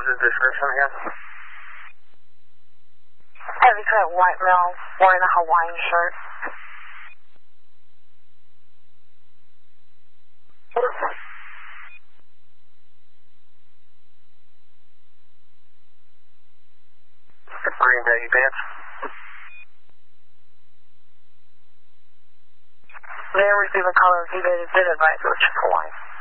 was his description again? Heavy cut white male wearing a Hawaiian shirt. Green baggy pants. They received a caller who did advise which is Hawaiian.